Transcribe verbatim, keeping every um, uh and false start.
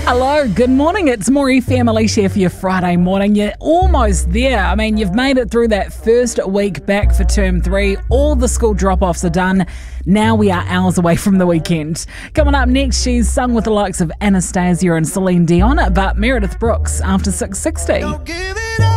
Hello, good morning. It's Maury Family Chef for your Friday morning. You're almost there. I mean, you've made it through that first week back for term three. All the school drop-offs are done. Now we are hours away from the weekend. Coming up next, she's sung with the likes of Anastasia and Celine Dion, but Meredith Brooks after six sixty.